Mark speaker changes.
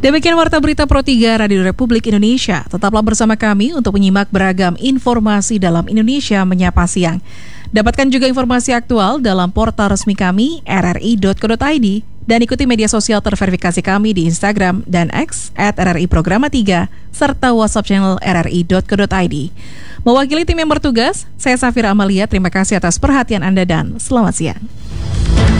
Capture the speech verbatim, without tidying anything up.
Speaker 1: Demikian Warta Berita Pro tiga Radio Republik Indonesia. Tetaplah bersama kami untuk menyimak beragam informasi dalam Indonesia Menyapa Siang. Dapatkan juga informasi aktual dalam portal resmi kami r r i dot co dot i d dan ikuti media sosial terverifikasi kami di Instagram dan X at r r i programa tiga serta WhatsApp channel r r i dot co dot i d. Mewakili tim yang bertugas, saya Safira Amalia, terima kasih atas perhatian Anda dan selamat siang.